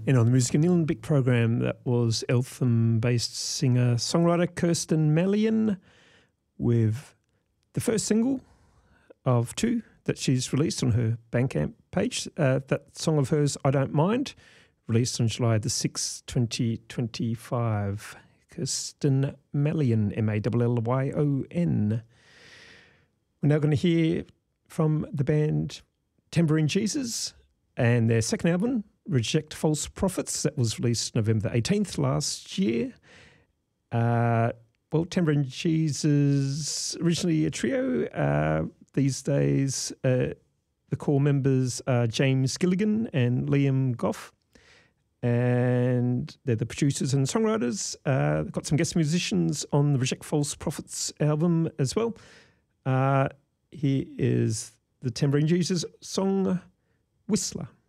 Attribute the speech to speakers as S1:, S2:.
S1: And on the Music in England Big program, that was Eltham-based singer-songwriter Kirsten Mellion with the first single of two that she's released on her Bandcamp page. That song of hers, I Don't Mind, released on July the 6th, 2025. Kirsten Mellion, Mallyon. We're now going to hear from the band Tambourine Jesus and their second album, Reject False Prophets, that was released November 18th last year. Tambourine Jesus, originally a trio. These days, the core members are James Gilligan and Liam Goff, and they're the producers and songwriters. They've got some guest musicians on the Reject False Prophets album as well. Here is the Tambourine Jesus song, Whistler.